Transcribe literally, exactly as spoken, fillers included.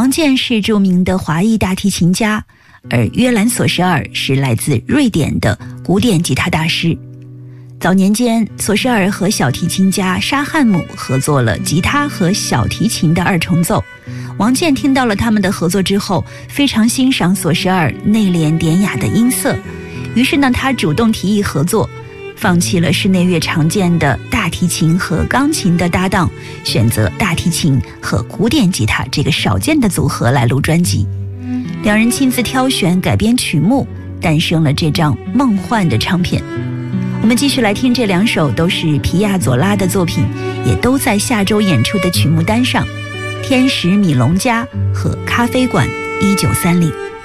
王健是著名的华裔大提琴家，而约兰·索什尔是来自瑞典的古典吉他大师。早年间，索什尔和小提琴家沙汉姆合作了吉他和小提琴的二重奏。王健听到了他们的合作之后，非常欣赏索什尔内敛典雅的音色，于是呢，他主动提议合作，放弃了室内乐常见的大提琴和钢琴的搭档，选择大提琴和古典吉他这个少见的组合来录专辑。两人亲自挑选改编曲目，诞生了这张梦幻的唱片。我们继续来听这两首都是皮亚佐拉的作品，也都在下周演出的曲目单上，《天使米隆家》和《咖啡馆一九三零》。